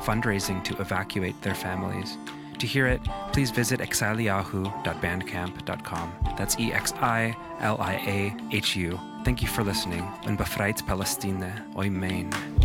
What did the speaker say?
fundraising to evacuate their families. To hear it, please visit exiliahu.bandcamp.com. That's EXILIAHU. Thank you for listening. Und befreit Palestine, Amen.